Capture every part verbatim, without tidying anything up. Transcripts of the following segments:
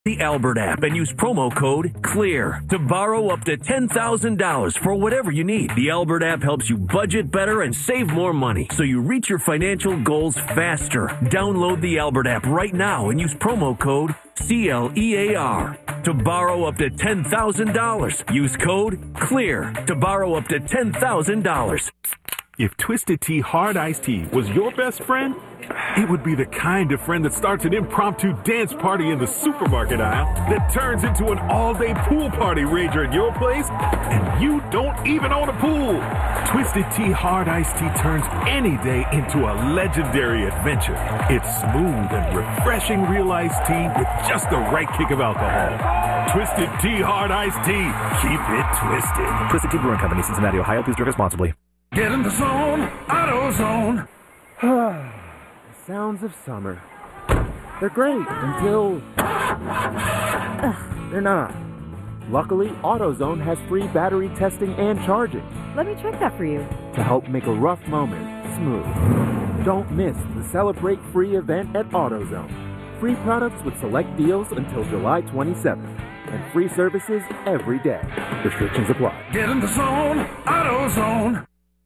the Albert app and use promo code CLEAR to borrow up to ten thousand dollars for whatever you need. The Albert app helps you budget better and save more money so you reach your financial goals faster. Download the Albert app right now and use promo code C L E A R to borrow up to ten thousand dollars. Use code CLEAR to borrow up to ten thousand dollars. If Twisted Tea Hard Iced Tea was your best friend, it would be the kind of friend that starts an impromptu dance party in the supermarket aisle that turns into an all-day pool party rager at your place, and you don't even own a pool. Twisted Tea Hard Iced Tea turns any day into a legendary adventure. It's smooth and refreshing real iced tea with just the right kick of alcohol. Twisted Tea Hard Iced Tea. Keep it twisted. Twisted Tea Brewing Company, Cincinnati, Ohio. Please drink responsibly. Get in the zone, AutoZone. Sounds of summer. They're great until they're not. Luckily, AutoZone has free battery testing and charging Let me check that for you. to help make a rough moment smooth. Don't miss the Celebrate Free event at AutoZone. Free products with select deals until July twenty-seventh. And free services every day. Restrictions apply. Get in the zone, AutoZone.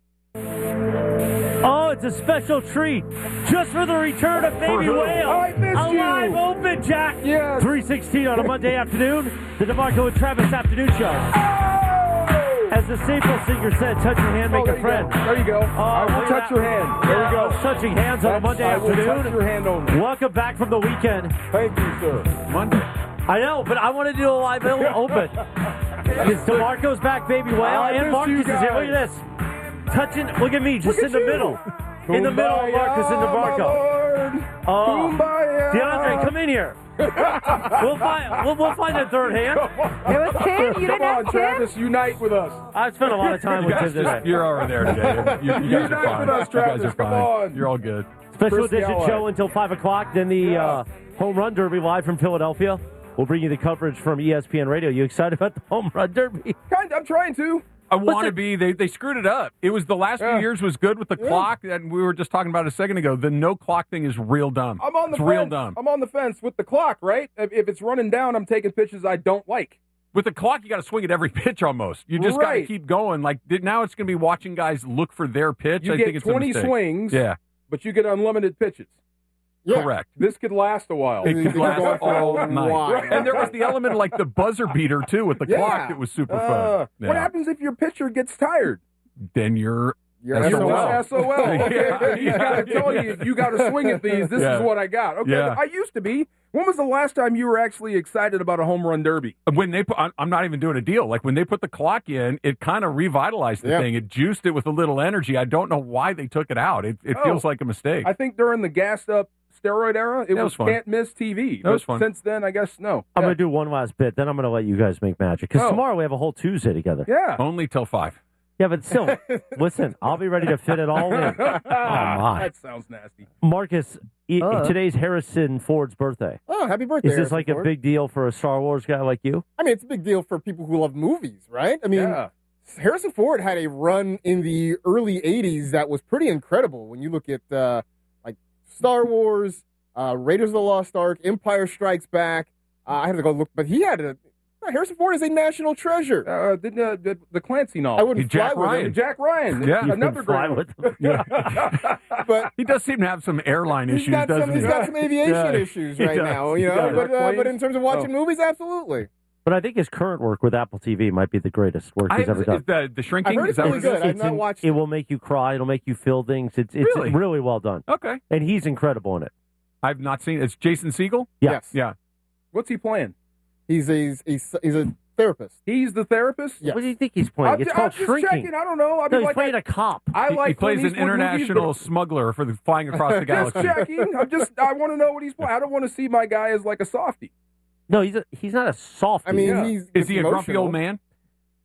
Oh, it's a special treat just for the return of Baby Whale. I missed a you. live open, Jack. Yes. three sixteen on a Monday afternoon, the DeMarco and Travis Afternoon Show. Oh! As the Staple singer said, touch your hand, make Oh, there a you friend. go. There you go. I will look touch at your that. hand. There Yeah, you go. I was touching hands on a That's- Monday I will afternoon. touch your hand only. Welcome back from the weekend. Thank you, sir. Monday. I know, but I want to do a live open. It's DeMarco's back, Baby Whale, I and miss Marcus you is here. Look guys. at this. Touching, look at me, just Look in at the you. middle. In the middle of Marcus and DeMarco. Oh, Kumbaya. DeAndre, come in here. we'll find we'll, we'll find a third hand. It was Tim. You Come didn't on, have Tim? Travis, unite with us. I've spent a lot of time with Tim today. You're over there today. You, you guys Unite are fine. with us, you guys Travis. are Come fine. on. You're all good. Special Chris edition Galloway. show until five o'clock. Then the Yeah. uh, Home Run Derby live from Philadelphia. We'll bring you the coverage from E S P N Radio. You excited about the Home Run Derby? Kind, I'm trying to. I want to be. They they screwed it up. It was the last Yeah. few years was good with the Yeah. clock, and we were just talking about it a second ago. The no clock thing is real dumb. I'm on the it's fence. real dumb. I'm on the fence with the clock, right? If, if it's running down, I'm taking pitches I don't like. With the clock, you got to swing at every pitch almost. You just got to Right. keep going. Like th- now, it's going to be watching guys look for their pitch. You I get think it's a twenty mistake. swings, Yeah, but you get unlimited pitches. Yeah. correct. This could last a while. It could You're last going for all a night. while. And there was the element of like the buzzer beater too with the Yeah. clock that was super Uh, fun. Yeah. What happens if your pitcher gets tired? Then you're You're That's You're S O L. just S O L. Yeah. He's got to tell you, you got to swing at these. This Yeah. is what I got. Okay, Yeah. I used to be. When was the last time you were actually excited about a home run derby? when they put. I'm- I'm not even doing a deal. Like when they put the clock in, it kind of revitalized the Yeah. thing. It juiced it with a little energy. I don't know why they took it out. It, it Oh. feels like a mistake. I think during the gassed up steroid era, it That was, was fun. can't miss T V. That was But fun. Since then, I guess no. I'm yeah. going to do one last bit, then I'm going to let you guys make magic. Because Oh. tomorrow we have a whole Tuesday together. Yeah. Only till five. Yeah, but still, listen, I'll be ready to fit it all in. Oh, my. That sounds nasty. Marcus, e- Uh. today's Harrison Ford's birthday. Oh, happy birthday. Is this Harrison like a Ford. big deal for a Star Wars guy like you? I mean, it's a big deal for people who love movies, right? I mean, Yeah. Harrison Ford had a run in the early eighties that was pretty incredible when you look at uh, like Star Wars, uh, Raiders of the Lost Ark, Empire Strikes Back. Uh, I had to go look, but he had a Harrison Ford is a national treasure. Uh, the, the, the, the Clancy novel. I wouldn't Jack fly with Ryan. him, Jack Ryan. Yeah. You Another Fly great with one. them. but He does seem to have some airline he's issues, got doesn't some, he? he's got some aviation Yeah. issues He right does. now, you He know. does. But, uh, Planes? but in terms of watching Oh. movies, absolutely. But I think his current work with Apple T V might be the greatest work I, he's ever is done. the, the shrinking? I heard is it's that really what it is? good. I've It's not in- watched it it. will make you cry. It'll make you feel things. It's it's Really? really well done. Okay. And he's incredible in it. I've not seen it. It's Jason Segel? Yeah. Yes. Yeah. What's he playing? He's a he's, he's a therapist. He's the therapist? Yes. What do you think he's playing? I'm, it's I'm called just shrinking. checking. I don't know. I No, mean, he's like, playing I, a cop. I He- like he plays Clint an Eastwood movies, international but- smuggler for the flying across the Just galaxy. checking. I'm just. I want to know what he's playing. I don't want to see my guy as like a softie. No, he's a, he's not a soft. I mean, Yeah. he's Is it's he a grumpy emotional. old man?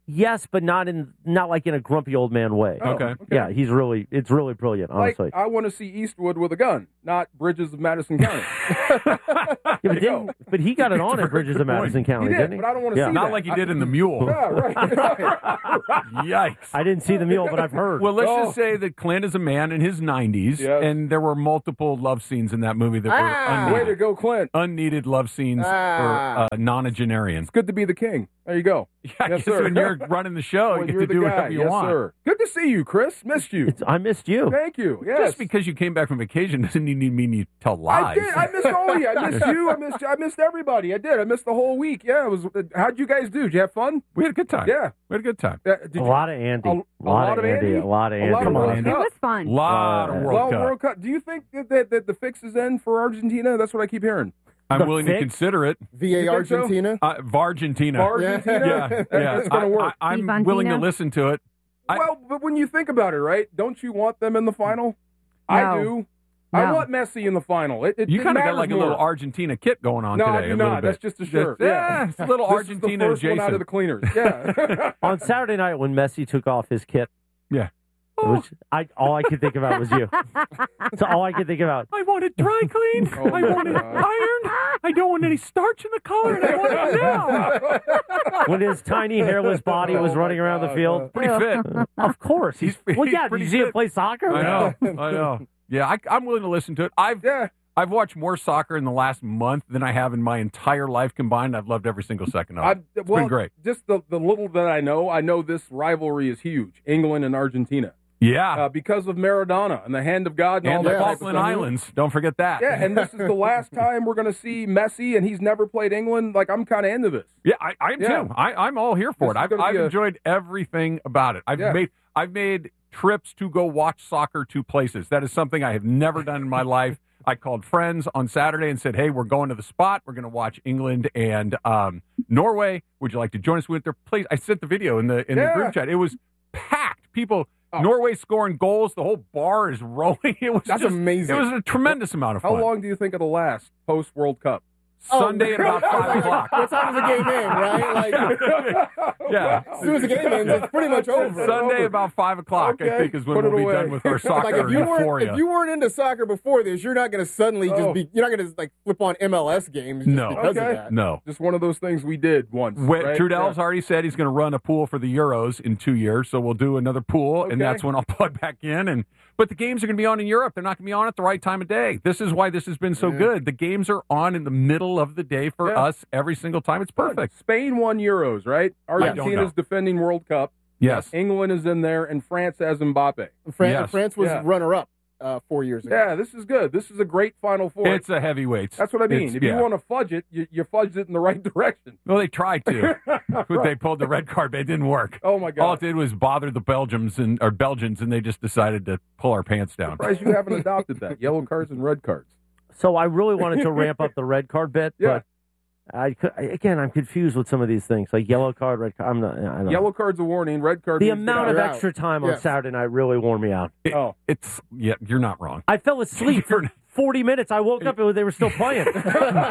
Yes, but not in not like in a grumpy old man way. Oh, okay. Yeah, he's really it's really brilliant, honestly. Like, I want to see Eastwood with a gun, not Bridges of Madison County. Yeah, but, didn't, but he got it on at Bridges of Madison County, He did, didn't he? but I don't want to Yeah. see Not that. like he I- did in The Mule. Yeah, right. right. Yikes. I didn't see the mule, but I've heard. Well, let's Oh. just say that Clint is a man in his nineties, Yes. and there were multiple love scenes in that movie that Ah. were Way to unneeded, go, Clint. unneeded love scenes Ah. for uh, nonagenarians. It's good to be the king. There you go. Yeah, I Yes, guess sir. when you're running the show, When you get you're to the do guy. whatever you yes, want. Sir. Good to see you, Chris. Missed you. It's, I missed you. Thank you. Yes. Just because you came back from vacation doesn't mean mean you tell I lies. did. I missed all of you. I missed you. I missed. I missed everybody. I did. I missed the whole week. Yeah. It was. How'd you guys do? Did you have fun? We had a good time. Yeah. We had a good time. Uh, did A you- lot of Andy. A- A, a lot, lot of of Andy. Andy? A lot of A Andy. lot of Come on, World Andy. It Cup. was fun. Lot Uh, of Well, World Cup. World Cup. Do you think that, that, that the fix is in for Argentina? That's what I keep hearing. I'm The willing to fix? consider it. V A You think so? Argentina. Uh, Vargentina. Argentina. Yeah, That- yeah. That's going to I- work. I, I'm Ivantina? willing to listen to it. I- well, but when you think about it, right? Don't you want them in the final? I No. do. I No. want Messi in the final. It, it, You it kind of got matters like a more. little Argentina kit going on No, today. I do a little not. bit. That's just a shirt. Just- Yeah. it's a little This Argentina is the first one out of adjacent. the cleaners. Yeah. On Saturday night when Messi took off his kit, Yeah. which I all I could think about was you. That's all I could think about. I want it dry cleaned. Oh, I my want it God. ironed. I don't want any starch in the collar, and I want it now. When his tiny hairless body was Oh, my running around the God, field. Pretty fit. Of course. He's, He's- well, he's yeah, did pretty you see him fit. play soccer? I know. I know. Yeah, I, I'm willing to listen to it. I've yeah. I've watched more soccer in the last month than I have in my entire life combined. I've loved every single second of it. I, It's well, been great. Just the, the little that I know, I know this rivalry is huge. England and Argentina. Yeah. Uh, because of Maradona and the hand of God and, and all the that. type of Falkland stuff. Islands. Don't forget that. Yeah, and this is the last time we're going to see Messi, and he's never played England. Like, I'm kind of into this. Yeah, I, I am Yeah. too. I, I'm all here for This it. is I've, gonna I've be a- enjoyed everything about it. I've Yeah. made I've made trips to go watch soccer to places. That is something I have never done in my life. I called friends on Saturday and said, "Hey, we're going to the spot. We're going to watch England and um, Norway. Would you like to join us with their place?" I sent the video in the in Yeah. the group chat. It was packed. People. Oh. Norway scoring goals. The whole bar is rolling. It was That's just, amazing. It was a tremendous amount of How fun. long do you think it'll last post World Cup? Sunday at about five o'clock. What time does the game end, right? Like, Yeah. as soon as the game ends, it's pretty much over. Sunday about five o'clock, I Okay. think, is when Put it we'll be away. done with our soccer Like if you weren't euphoria. if you weren't into soccer before this, you're not going to suddenly Oh. just be you're not going to like flip on M L S games just No. because Okay. of that. no. Just one of those things we did once. Wait, right? Trudell's Yeah. already said he's going to run a pool for the Euros in two years, so we'll do another pool, and Okay. that's when I'll plug back in. And but the games are going to be on in Europe; they're not going to be on at the right time of day. This is why this has been so Yeah. good. The games are on in the middle of the day for Yeah. us every single time. It's perfect. Spain won Euros, right? don't Argentina's know. defending World Cup. Yes. England is in there, and France has Mbappe. Fran- Yes. France was Yeah. runner up uh, four years ago. Yeah, this is good. This is a great Final Four. It's a heavyweight. That's what I mean. It's- if yeah. you want to fudge it, you, you fudge it in the right direction. Well, they tried to. But They Right. pulled the red card, but it didn't work. Oh my God! All it did was bother the Belgians and or Belgians, and they just decided to pull our pants down. Surprised you haven't adopted that. Yellow cards and red cards. So I really wanted to ramp up the red card bit, Yeah. but I could, again, I'm confused with some of these things, like yellow card, red card. I'm not. I don't know. Yellow card's a warning. Red card. The means get amount out. of You're out. extra time on Yes. Saturday night really wore me out. It- Oh. It's yeah, you're not wrong. I fell asleep for forty minutes. I woke up and they were still playing. it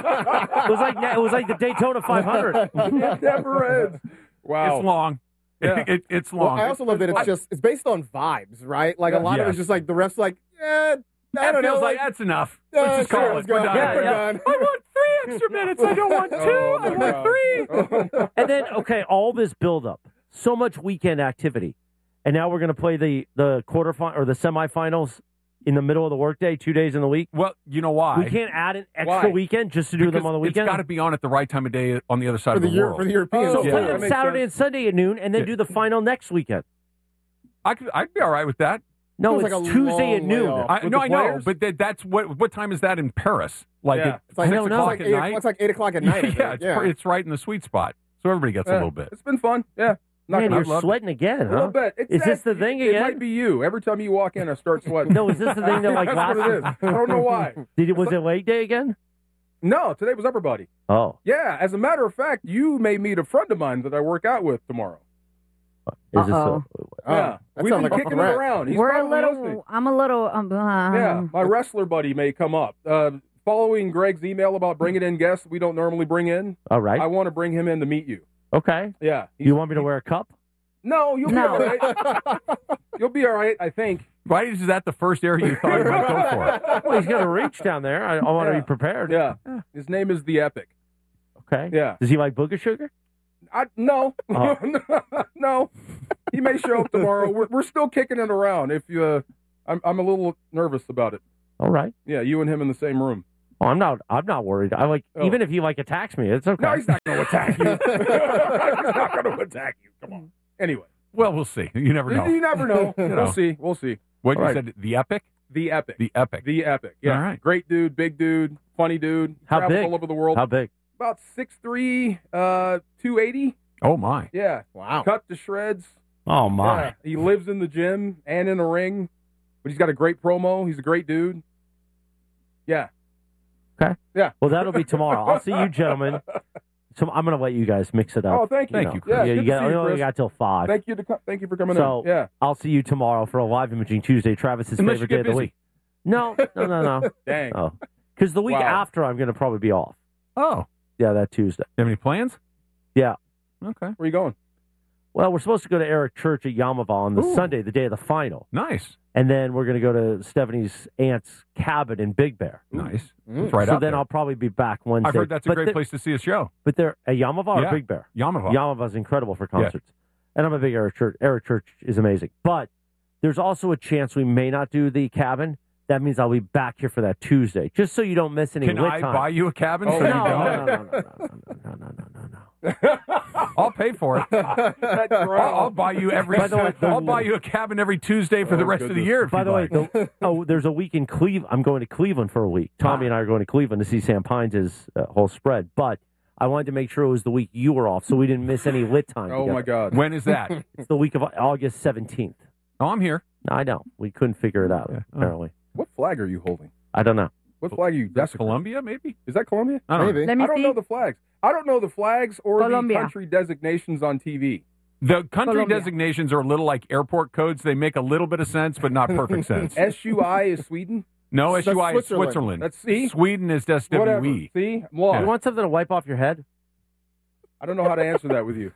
was like it was like the Daytona five hundred. It never ends. Wow. It's long. Yeah. It, it's Well, long. I also love that it's just it's based on vibes, right? Like Yeah. a lot of Yes. it's just like the refs like, yeah, I That don't know, feels like like, that's enough. uh, Let's just sure, call let's it. We're go. done. Yeah, we're Yeah. done. I want three extra minutes. I don't want two. Oh, I my want God. three. And then okay, all this buildup, so much weekend activity, and now we're going to play the the quarterfinal or the semifinals in the middle of the workday, two days in the week. Well, you know why? We can't add an extra Why? weekend just to do them Because on the It's weekend. got to be on at the right time of day on the other side for of the the, Euro, world. for the Europeans. so Yeah, play that them makes Saturday sense. and Sunday at noon, and then Yeah. do the final next weekend. I could, I'd be all right with that. No, Feels it's like a Tuesday at long noon. way off. I, With no, the I know, players? but that, that's what. What time is that in Paris? Like Yeah. at It's like, I six don't it's know. o'clock like at eight, night. it's like eight o'clock at night. I yeah, think. it's, yeah. pr- it's right in the sweet spot, so everybody gets a Yeah. little bit. It's been fun. Yeah. Not Man, gonna- you're love it. sweating again, a huh? little bit. It's Is this that- the thing It again? might be you. Every time you walk in, I start sweating. No, is this the thing that like That's last? what it is. I don't know why. Did it was it leg day again? No, today was upper body. Oh, Yeah, as a matter of fact, you may meet a friend of mine that I work out with tomorrow. is this Uh-oh. a, Oh, yeah, that we've sounds been like a kicking it threat. around. He's We're a probably little. listening. I'm a little. Um, Yeah, my wrestler buddy may come up. Uh, following Greg's email about bringing in guests we don't normally bring in, all right? I want to bring him in to meet you. Okay. Yeah, he's- You want me to wear a cup? No, you'll be No. all right. You'll be all right, I think. Why is that the first area you thought you might go for? Well, he's got to reach down there. I, I want to Yeah. be prepared. Yeah. His name is the Epic. Okay. Yeah. Does he like Booger Sugar? I no, Oh. no. He may show up tomorrow. We're we're still kicking it around. If you, uh, I'm I'm a little nervous about it. All right. Yeah, you and him in the same room. Oh, I'm not. I'm not worried. I like Oh. even if he like attacks me, it's okay. No, he's not going to attack you. He's not going to attack you. Come on. Anyway, Well, we'll see. You never know. you never know. You know. We'll see. We'll see. What All you right. said? The Epic? The Epic. The Epic. The Epic. Yeah. All right. Great dude, big dude, funny dude. How Travels big? all over the world. How big? About six three, uh, two eighty. Oh, my. Yeah. Wow. Cut to shreds. Oh, my. Yeah. He lives in the gym and in a ring, but he's got a great promo. He's a great dude. Yeah. Okay. Yeah. Well, that'll be tomorrow. I'll see you, gentlemen. So I'm going to let you guys mix it up. Oh, thank you. Thank know. you, Chris. Yeah, Yeah, good you to got, see you, you only Chris. got till five. Thank you to co- thank you for coming So- in. Yeah. I'll see you tomorrow for a live imaging Tuesday. Travis's Unless you favorite day get of the busy. week. No, no, no, no. Dang. Oh, because the week Wow. after I'm going to probably be off. Oh. Yeah, that Tuesday. You have any plans? Yeah. Okay. Where are you going? Well, we're supposed to go to Eric Church at Yamava on the Ooh. Sunday, the day of the final, Nice. and then we're going to go to Stephanie's aunt's cabin in Big Bear. Nice. Mm. It's right so out then there. I'll probably be back Wednesday. I've heard that's a But great they're- place to see a show. But they're at Yamava Yeah. or Big Bear? Yamava. Yamava's incredible for concerts. And I'm a big Eric Church. Eric Church is amazing. But there's also a chance we may not do the cabin. That means I'll be back here for that Tuesday, just so you don't miss any Can lit I time. buy you a cabin? Oh, so no, you no, don't? no, no, no, no, no, no, no, no, no. I'll pay for it. That I'll, growl. I'll buy you every. By the way, the- I'll buy you a cabin every Tuesday for the Oh, rest of the goodness. year. If By you'd the way, like. the, oh, there's a week in Cleveland. I'm going to Cleveland for a week. Tommy and I are going to Cleveland to see Sam Pines' uh, whole spread. But I wanted to make sure it was the week you were off, so we didn't miss any lit time. Oh, my together. God. when is that? It's the week of August seventeenth. Oh, I'm here. I know. We couldn't figure it out, Yeah. Oh. apparently. What flag are you holding? I don't know. What flag are you That's desecrating? Columbia, maybe. Is that Columbia? I don't know. Maybe. Let me I don't see. know the flags. I don't know the flags or Colombia. the country designations on T V. The country Colombia. designations are a little like airport codes. They make a little bit of sense, but not perfect sense. S U I is Sweden. No, That's S U I is Switzerland. Switzerland. Let's see. Sweden is S Whatever. W E. See? I'm lost. You want something to wipe off your head? I don't know how to answer that with you.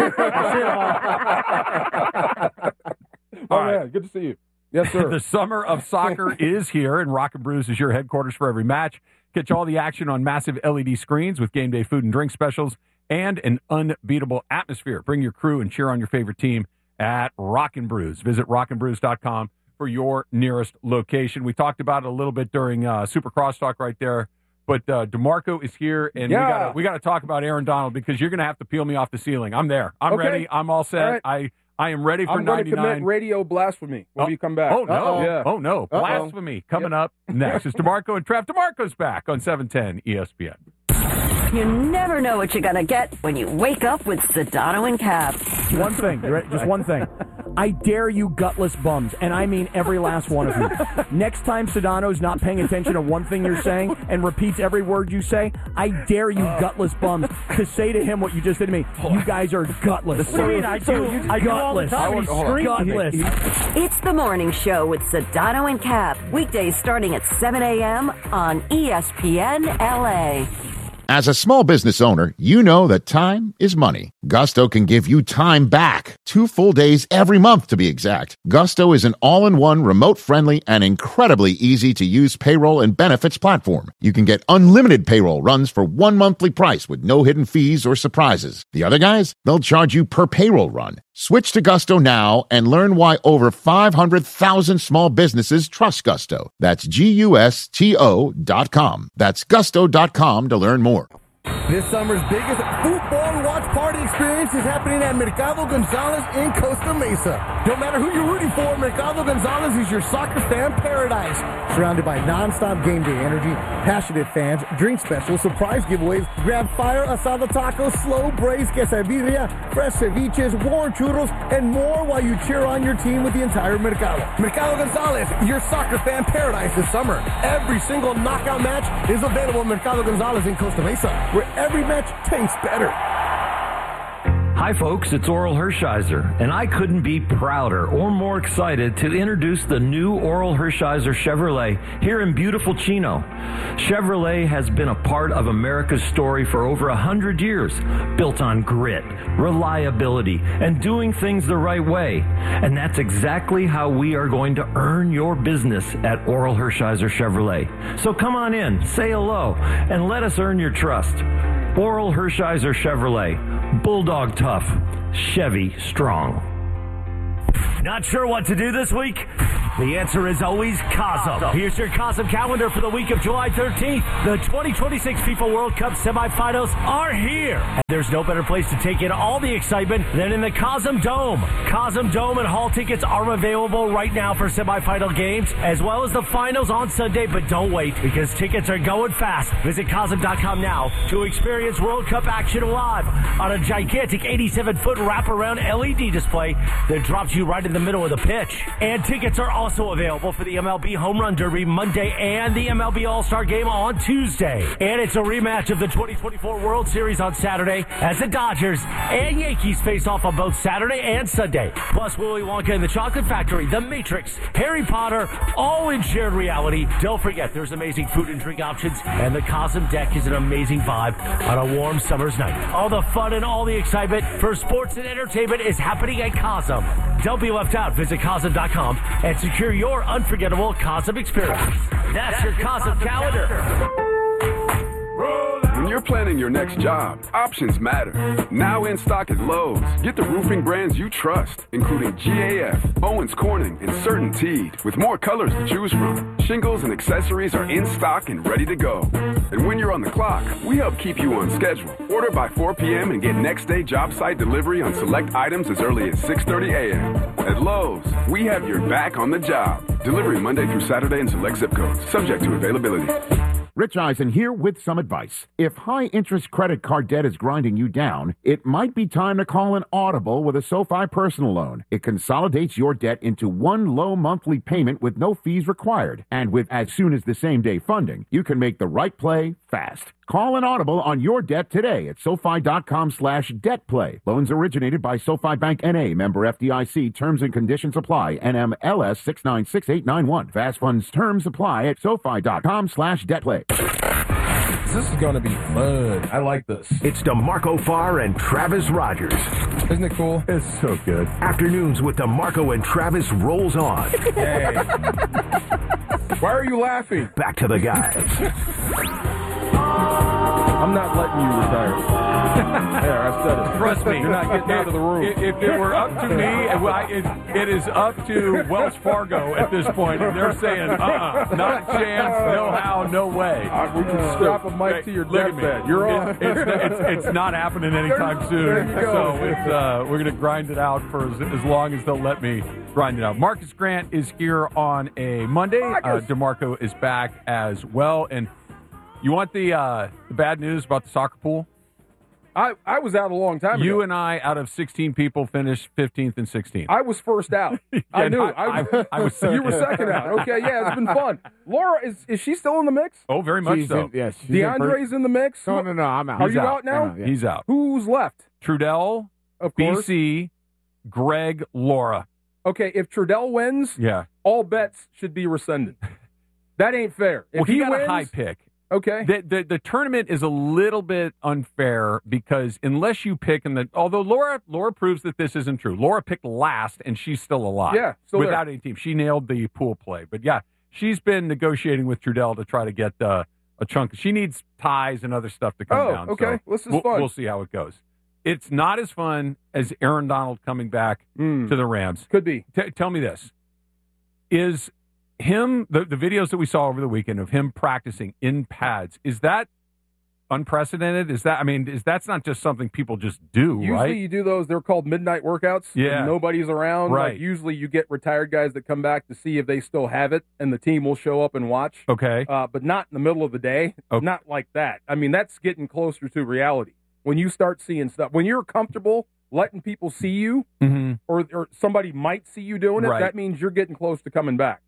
Oh, All right. man. Good to see you. Yes, sir. The summer of soccer is here, and Rock and Brews is your headquarters for every match. Catch all the action on massive L E D screens with game day food and drink specials and an unbeatable atmosphere. Bring your crew and cheer on your favorite team at Rock and Brews. Visit rock and brews dot com for your nearest location. We talked about it a little bit during uh, Super Crosstalk right there, but uh, DeMarco is here, and Yeah. we got we got to talk about Aaron Donald because you're going to have to peel me off the ceiling. I'm there. I'm Okay. ready. I'm all set. All right. I I am ready for I'm going to ninety-nine. commit radio blasphemy when Oh. you come back. Oh, no. Uh-oh. Yeah. Oh, no. Uh-oh. Blasphemy coming up next. It's DeMarco and Trev. DeMarco's back on seven ten E S P N. You never know what you're going to get when you wake up with Sedano and Cap. One thing, you ready? Just one thing. I dare you gutless bums, and I mean every last one of you. Next time Sedano's not paying attention to one thing you're saying and repeats every word you say, I dare you gutless bums to say to him what you just did to me. You guys are gutless. What do you mean? I do. I do all the Gutless. time. He screams at me. Gutless. It's the morning show with Sedano and Cap. Weekdays starting at seven a.m. on E S P N L A. As a small business owner, you know that time is money. Gusto can give you time back. Two full days every month, to be exact. Gusto is an all-in-one, remote-friendly, and incredibly easy-to-use payroll and benefits platform. You can get unlimited payroll runs for one monthly price with no hidden fees or surprises. The other guys, they'll charge you per payroll run. Switch to Gusto now and learn why over five hundred thousand small businesses trust Gusto. That's G U S T O dot com. That's gusto dot com to learn more. This summer's biggest football watch party experience is happening at Mercado Gonzalez in Costa Mesa. No matter who you're rooting for, Mercado Gonzalez is your soccer fan paradise. Surrounded by non-stop game day energy, passionate fans, drink specials, surprise giveaways, grab fire asada tacos, slow braised quesadilla, fresh ceviches, warm churros, and more while you cheer on your team with the entire Mercado. Mercado Gonzalez, your soccer fan paradise this summer. Every single knockout match is available at Mercado Gonzalez in Costa Mesa, where every match tastes better. Hi, folks, it's Oral Hershiser, and I couldn't be prouder or more excited to introduce the new Oral Hershiser Chevrolet here in beautiful Chino. Chevrolet has been a part of America's story for over a hundred years, built on grit, reliability, and doing things the right way. And that's exactly how we are going to earn your business at Oral Hershiser Chevrolet. So come on in, say hello, and let us earn your trust. Oral Hershiser Chevrolet, Bulldog tough, Chevy strong. Not sure what to do this week? The answer is always Cosm. Here's your Cosm calendar for the week of July thirteenth. The twenty twenty-six FIFA World Cup semifinals are here. And there's no better place to take in all the excitement than in the Cosm Dome. Cosm Dome and hall tickets are available right now for semifinal games, as well as the finals on Sunday. But don't wait, because tickets are going fast. Visit Cosm dot com now to experience World Cup action live on a gigantic eighty-seven foot wraparound L E D display that drops you right in the middle of the pitch. And tickets are also available for the M L B Home Run Derby Monday and the M L B All-Star Game on Tuesday. And it's a rematch of the twenty twenty-four World Series on Saturday as the Dodgers and Yankees face off on both Saturday and Sunday. Plus Willy Wonka and the Chocolate Factory, The Matrix, Harry Potter, all in shared reality. Don't forget, there's amazing food and drink options, and the Cosm Deck is an amazing vibe on a warm summer's night. All the fun and all the excitement for sports and entertainment is happening at Cosm. Don't be left out. Visit Cosm dot com and secure your unforgettable Cosm experience. That's your Cosm calendar. When you're planning your next job, options matter. Now in stock at Lowe's. Get the roofing brands you trust, including G A F, Owens Corning, and CertainTeed, with more colors to choose from. Shingles and accessories are in stock and ready to go. And when you're on the clock, we help keep you on schedule. Order by four p.m. and get next day job site delivery on select items as early as six thirty a.m. At Lowe's, we have your back on the job. Delivery Monday through Saturday in select zip codes, subject to availability. Rich Eisen here with some advice. If high-interest credit card debt is grinding you down, it might be time to call an Audible with a SoFi personal loan. It consolidates your debt into one low monthly payment with no fees required. And with as soon as the same day funding, you can make the right play fast. Call an Audible on your debt today at SoFi dot com slash debt play. Loans originated by SoFi Bank N A, member F D I C. Terms and conditions apply. N M L S six nine six eight nine one. Fast funds terms apply at SoFi dot com slash debt play. This is going to be fun. I like this. It's DeMarco Farr and Travis Rogers. Isn't it cool? It's so good. Afternoons with DeMarco and Travis rolls on. Hey. Why are you laughing? Back to the guys. I'm not letting you retire. There, I said it. Trust me. You're not getting out of the room. If, if it were up to me, it, it, it is up to Wells Fargo at this point, and they're saying, uh-uh, not a chance, no how, no way. Uh, we can strap a mic to your deathbed. You're on. It, it's, it's, it's not happening anytime soon. There you go. So it's, uh, we're going to grind it out for as, as long as they'll let me grind it out. Marcus Grant is here on a Monday. Uh, DeMarco is back as well, and you want the uh, the bad news about the soccer pool? I, I was out a long time ago. You and I, out of sixteen people, finished fifteenth and sixteenth. I was first out. I knew. I, I, I was You were second out. Okay, yeah, it's been fun. Laura, is is she still in the mix? Oh, very much she's so. In, yes. DeAndre's in the mix? No, no, no, I'm out. Are He's you out, out now? out, yeah. He's out. Who's left? Trudell, Of B course. C, Greg, Laura. Okay, if Trudell wins, Yeah. all bets should be rescinded. That ain't fair. If Well, he, got wins, a high pick. Okay. The, the the tournament is a little bit unfair because unless you pick in the although Laura Laura proves that this isn't true. Laura picked last and she's still alive. Yeah, still without there. any team. She nailed the pool play. But yeah, she's been negotiating with Trudell to try to get uh, a chunk. She needs ties and other stuff to come Oh, down. okay. So This is we'll, fun. We'll see how it goes. It's not as fun as Aaron Donald coming back Mm. to the Rams. Could be. T- tell me this. Is him, the, the videos that we saw over the weekend of him practicing in pads, is that unprecedented? Is that, I mean, is that's not just something people just do, Usually right? you do those, they're called midnight workouts. Yeah. when nobody's around. Right. Like usually you get retired guys that come back to see if they still have it, and the team will show up and watch. Okay. Uh, but not in the middle of the day. Okay. Not like that. I mean, that's getting closer to reality. When you start seeing stuff, when you're comfortable letting people see you, Mm-hmm. or, or somebody might see you doing it, Right. that means you're getting close to coming back.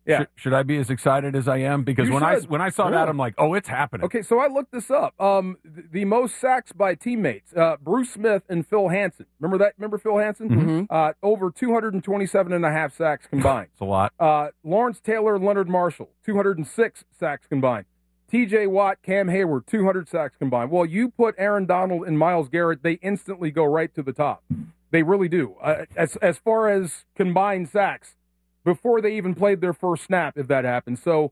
Yeah. Should, should I be as excited as I am? Because You when I should. when I saw Yeah. that, I'm like, oh, it's happening. Okay, so I looked this up. Um, th- the most sacks by teammates: uh, Bruce Smith and Phil Hansen. Remember that? Remember Phil Hansen? Mhm. Uh, over two hundred twenty-seven and a half sacks combined. It's a lot. Uh, Lawrence Taylor, Leonard Marshall, two hundred six sacks combined. T J Watt, Cam Hayward, two hundred sacks combined. Well, you put Aaron Donald and Myles Garrett, they instantly go right to the top. They really do. Uh, as as far as combined sacks, before they even played their first snap, if that happens. So,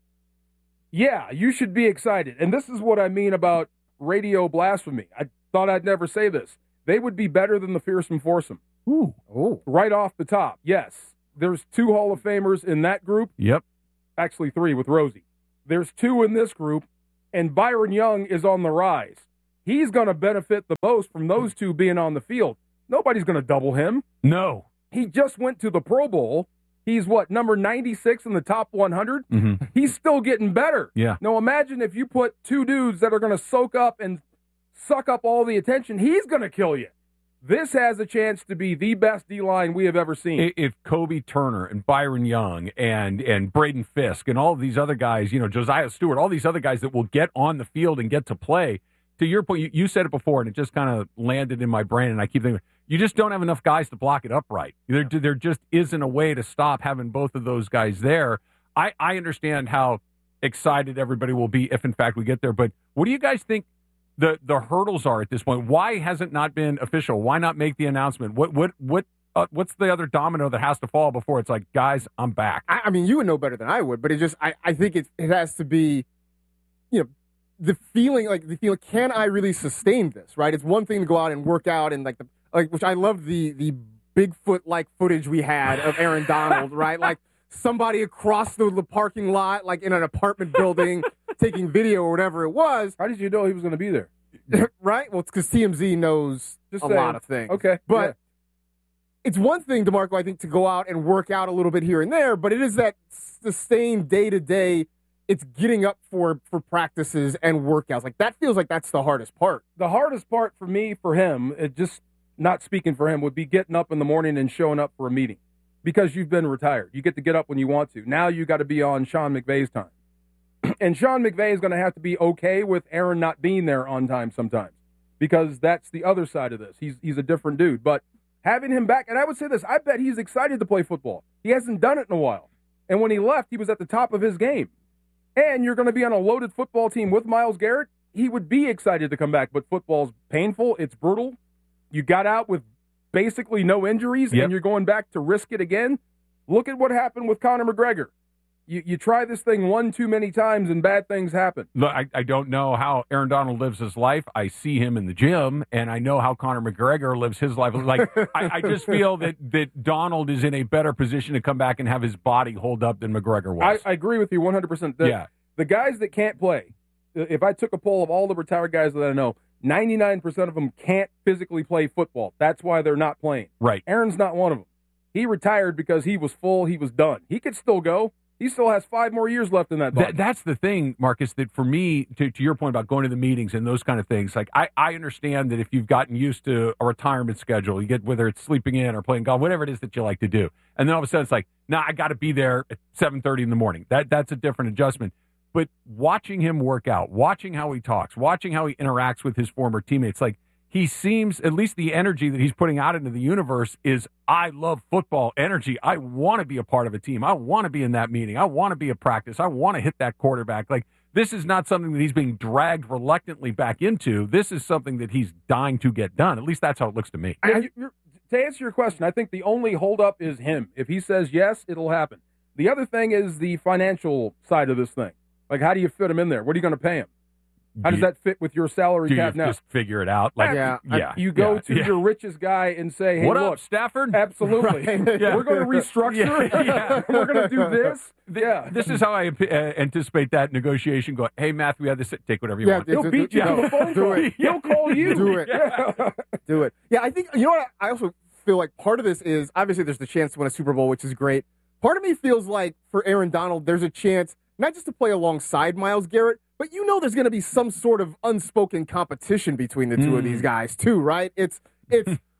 yeah, you should be excited. And this is what I mean about radio blasphemy. I thought I'd never say this. They would be better than the Fearsome Foursome. Ooh. Ooh. Right off the top, yes. There's two Hall of Famers in that group. Yep. Actually, three with Rosie. There's two in this group, and Byron Young is on the rise. He's going to benefit the most from those two being on the field. Nobody's going to double him. No. He just went to the Pro Bowl. He's what, number ninety-six in the top one hundred? Mm-hmm. He's still getting better. Yeah. Now imagine if you put two dudes that are going to soak up and suck up all the attention. He's going to kill you. This has a chance to be the best D-line we have ever seen. I- If Kobe Turner and Byron Young and and Braden Fisk and all of these other guys, you know, Josiah Stewart, all these other guys that will get on the field and get to play, to your point, you, you said it before, and it just kind of landed in my brain, and I keep thinking, you just don't have enough guys to block it up right. There, there just isn't a way to stop having both of those guys there. I, I understand how excited everybody will be if, in fact, we get there, but what do you guys think the, the hurdles are at this point? Why has it not been official? Why not make the announcement? What what what uh, what's the other domino that has to fall before it's like, guys, I'm back? I, I mean, you would know better than I would, but it just I, I think it it has to be, you know, the feeling like the feeling. Can I really sustain this? Right? It's one thing to go out and work out and like the like, which I love the the Bigfoot like footage we had of Aaron Donald, right? Like somebody across the, the parking lot, like in an apartment building, taking video or whatever it was. How did you know he was going to be there? Right? Well, it's because T M Z knows Just a saying. lot of things. Okay, but. yeah. It's one thing, DeMarco, I think, to go out and work out a little bit here and there, but it is that sustained day-to-day, it's getting up for, for practices and workouts. Like, that feels like that's the hardest part. The hardest part for me, for him, it just not speaking for him, would be getting up in the morning and showing up for a meeting because you've been retired. You get to get up when you want to. Now you got to be on Sean McVay's time. And Sean McVay is going to have to be okay with Aaron not being there on time sometimes because that's the other side of this. He's, he's a different dude. But having him back, and I would say this, I bet he's excited to play football. He hasn't done it in a while. And when he left, he was at the top of his game. And you're going to be on a loaded football team with Myles Garrett. He would be excited to come back, but football's painful. It's brutal. You got out with basically no injuries, Yep. and you're going back to risk it again. Look at what happened with Conor McGregor. You, you try this thing one too many times, and bad things happen. Look, I, I don't know how Aaron Donald lives his life. I see him in the gym, and I know how Conor McGregor lives his life. Like I, I just feel that, that Donald is in a better position to come back and have his body hold up than McGregor was. I, I agree with you one hundred percent. The, Yeah. The guys that can't play, if I took a poll of all the retired guys that I know, ninety-nine percent of them can't physically play football. That's why they're not playing. Right. Aaron's not one of them. He retired because he was full. He was done. He could still go. He still has five more years left in that body. That, that's the thing, Marcus, that for me, to, to your point about going to the meetings and those kind of things, like I, I understand that if you've gotten used to a retirement schedule, you get whether it's sleeping in or playing golf, whatever it is that you like to do. And then all of a sudden it's like, nah, I got to be there at seven thirty in the morning. That That's a different adjustment. But watching him work out, watching how he talks, watching how he interacts with his former teammates, like he seems, at least the energy that he's putting out into the universe is, I love football energy. I want to be a part of a team. I want to be in that meeting. I want to be at practice. I want to hit that quarterback. Like, this is not something that he's being dragged reluctantly back into. This is something that he's dying to get done. At least that's how it looks to me. Yeah, you- you're- to answer your question, I think the only holdup is him. If he says yes, it'll happen. The other thing is the financial side of this thing. Like, how do you fit him in there? What are you going to pay him? How does Do you- that fit with your salary Do you cap now? just figure it out? Like, Yeah, yeah. You go yeah, to yeah. your richest guy and say, hey, What look, up, Stafford? Absolutely. Right. Yeah. We're going to restructure. Yeah, yeah. We're going to do this. Yeah. This is how I uh, anticipate that negotiation going. Hey, Matt, we had this. Take whatever you Yeah, want. it's- He'll beat you no, to the phone do call. it. He'll call you. Do it. Yeah. Do it. Yeah, I think, you know what? I also feel like part of this is, obviously there's the chance to win a Super Bowl, which is great. Part of me feels like for Aaron Donald, there's a chance not just to play alongside Myles Garrett, but you know there's going to be some sort of unspoken competition between the two Mm. of these guys too, right? It's it's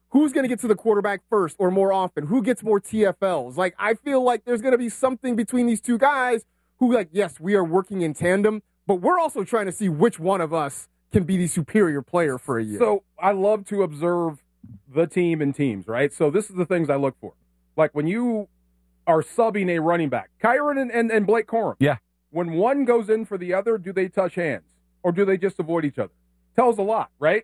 who's going to get to the quarterback first or more often? Who gets more T F Ls? Like, I feel like there's going to be something between these two guys who, like, yes, we are working in tandem, but we're also trying to see which one of us can be the superior player for a year. So I love to observe the team and teams, right? So this is the things I look for. Like when you are subbing a running back, Kyron and, and, and Blake Corum. Yeah. When one goes in for the other, do they touch hands? Or do they just avoid each other? Tells a lot, right?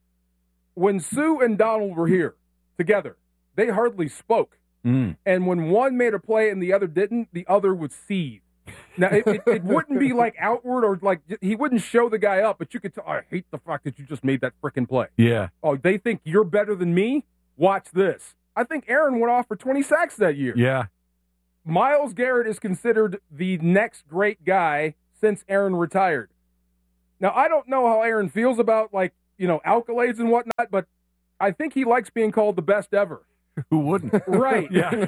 When Sue and Donald were here together, they hardly spoke. Mm. And when one made a play and the other didn't, the other would seethe. Now, it, it, it wouldn't be like outward or like he wouldn't show the guy up, but you could tell, I hate the fact that you just made that freaking play. Yeah. Oh, they think you're better than me? Watch this. I think Aaron went off for twenty sacks that year. Yeah. Myles Garrett is considered the next great guy since Aaron retired. Now, I don't know how Aaron feels about, like, you know, accolades and whatnot, but I think he likes being called the best ever. Who wouldn't? Right. Yeah.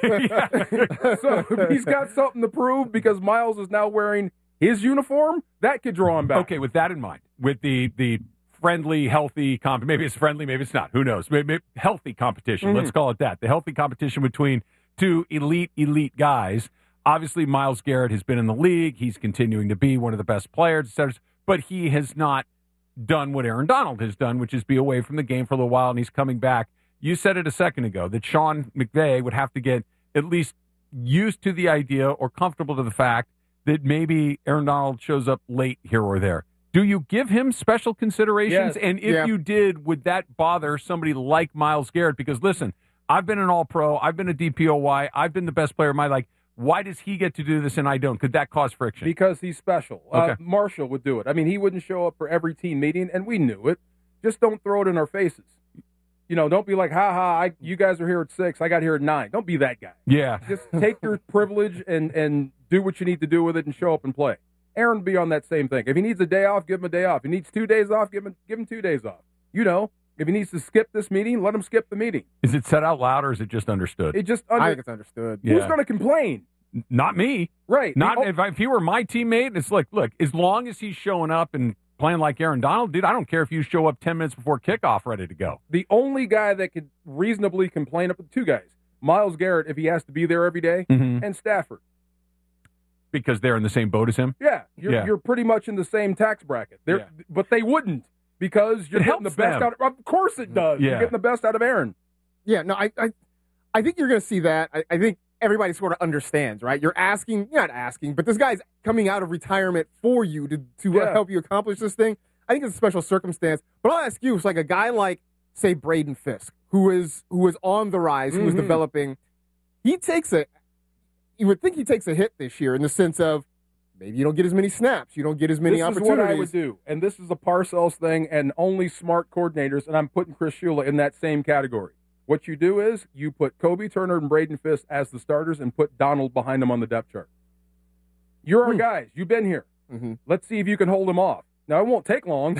yeah. So if he's got something to prove because Myles is now wearing his uniform, that could draw him back. Okay, with that in mind, with the the friendly, healthy comp, maybe it's friendly, maybe it's not. Who knows? Maybe, maybe healthy competition. Mm-hmm. Let's call it that. The healthy competition between two elite, elite guys. Obviously, Myles Garrett has been in the league. He's continuing to be one of the best players, et cetera, but he has not done what Aaron Donald has done, which is be away from the game for a little while, and he's coming back. You said it a second ago that Sean McVay would have to get at least used to the idea or comfortable to the fact that maybe Aaron Donald shows up late here or there. Do you give him special considerations? Yes. And if Yeah. you did, would that bother somebody like Myles Garrett? Because, listen, I've been an All-Pro. I've been a D P O Y. I've been the best player of my life. Why does he get to do this and I don't? Could that cause friction? Because he's special. Okay. Uh, Marshall would do it. I mean, he wouldn't show up for every team meeting, and we knew it. Just don't throw it in our faces. You know, don't be like, ha ha, I, you guys are here at six. I got here at nine. Don't be that guy. Yeah. Just take your privilege and, and do what you need to do with it and show up and play. Aaron would be on that same thing. If he needs a day off, give him a day off. If he needs two days off, give him, give him two days off. You know, if he needs to skip this meeting, let him skip the meeting. Is it said out loud or is it just understood? It just under, I think it's understood. Who's Yeah. going to complain? Not me. Right. Not The- if, I, if he were my teammate. It's like, look, as long as he's showing up and playing like Aaron Donald, dude, I don't care if you show up ten minutes before kickoff ready to go. The only guy that could reasonably complain about two guys, Myles Garrett, if he has to be there every day, Mhm. and Stafford. Because they're in the same boat as him? Yeah, you're, Yeah. you're pretty much in the same tax bracket. They're, Yeah. But they wouldn't because you're It getting the helps best them. out of Of course it does. Yeah. You're getting the best out of Aaron. Yeah, no, I, I, I think you're going to see that. I, I think everybody sort of understands, right? You're asking, you're not asking, but this guy's coming out of retirement for you to to uh, Yeah. help you accomplish this thing. I think it's a special circumstance. But I'll ask you, it's like a guy like, say, Braden Fisk, who is who is on the rise, who is Mhm. developing. He takes a, you would think he takes a hit this year in the sense of maybe you don't get as many snaps, you don't get as many this opportunities. is what I would do, and this is a Parcells thing, and only smart coordinators, and I'm putting Chris Shula in that same category. What you do is you put Kobe Turner and Braden Fisk as the starters and put Donald behind them on the depth chart. You're our Hmm. guys. You've been here. Mm-hmm. Let's see if you can hold them off. Now, it won't take long,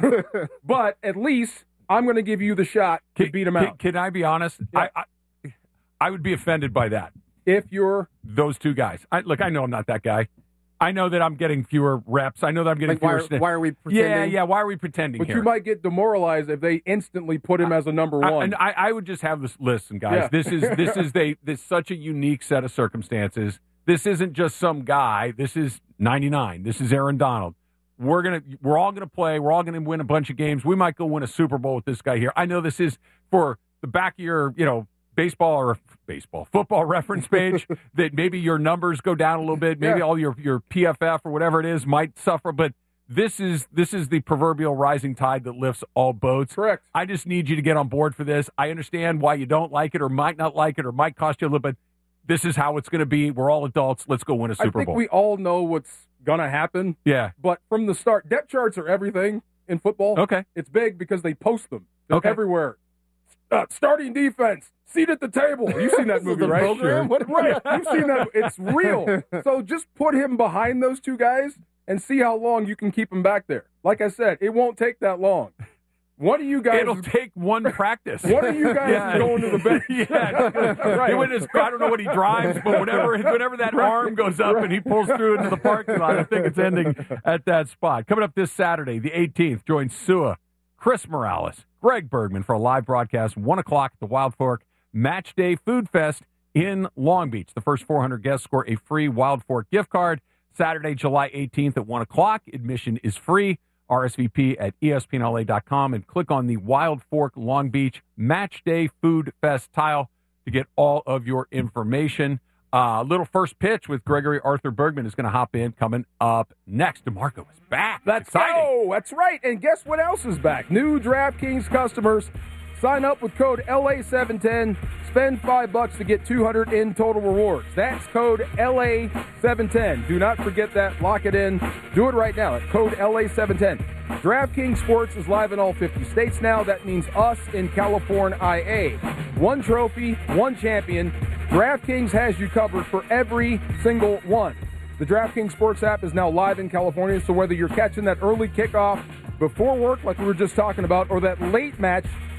but at least I'm going to give you the shot to Can, beat them can, out. can I be honest? Yeah. I, I I would be offended by that. If you're Those two guys. I, look, I know I'm not that guy. I know that I'm getting fewer reps. I know that I'm getting Like, why, fewer are, snaps. why are we Yeah, pretending? yeah. Why are we pretending But here? you might get demoralized if they instantly put him as a number I, one. and I, I would just have this listen, guys. Yeah. This is this is they this such a unique set of circumstances. This isn't just some guy. This is ninety-nine. This is Aaron Donald. We're gonna we're all gonna play. We're all gonna win a bunch of games. We might go win a Super Bowl with this guy here. I know this is for the back of your you know baseball or baseball football reference page that maybe your numbers go down a little bit. Maybe Yeah. all your your P F F or whatever it is might suffer, but. This is this is the proverbial rising tide that lifts all boats. Correct. I just need you to get on board for this. I understand why you don't like it or might not like it or might cost you a little bit. This is how it's going to be. We're all adults. Let's go win a I Super think Bowl. we all know what's going to happen. Yeah. But from the start, depth charts are everything in football. Okay. It's big because they post them. They're Okay. everywhere. Uh, starting defense, seat at the table. You've seen that This is movie, the right? program? What- Right. You've seen that. It's real. So just put him behind those two guys and see how long you can keep him back there. Like I said, it won't take that long. One of you guys. It'll take one practice. One of you guys Yeah. is going to the bench. yeah. Right. He went his- I don't know what he drives, but whenever whenever that arm goes up and he pulls through into the parking lot, I think it's ending at that spot. Coming up this Saturday, the eighteenth, join Sua, Chris Morales, Greg Bergman for a live broadcast, one o'clock at the Wild Fork Match Day Food Fest in Long Beach. The first four hundred guests score a free Wild Fork gift card. Saturday, July eighteenth at one o'clock. Admission is free. R S V P at E S P N L A dot com and click on the Wild Fork Long Beach Match Day Food Fest tile to get all of your information. A uh, little first pitch with Gregory Arthur Bergman is going to hop in coming up next. DeMarco is back. That's exciting. Oh, that's right. And guess what else is back? New DraftKings customers sign up with code L A seven ten. Spend five bucks to get two hundred in total rewards. That's code L A seven ten. Do not forget that. Lock it in. Do it right now at code L A seven ten. DraftKings Sports is live in all fifty states now. That means us in California I A. One trophy, one champion. DraftKings has you covered for every single one. The DraftKings Sports app is now live in California, so whether you're catching that early kickoff before work like we were just talking about or that late match